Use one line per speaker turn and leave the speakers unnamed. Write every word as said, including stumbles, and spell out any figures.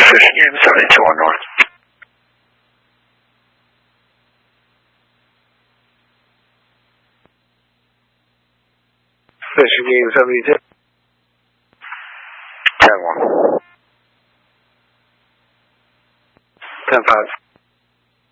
Fish game seventy-two on North. Fish game seventy-two. ten one. ten five.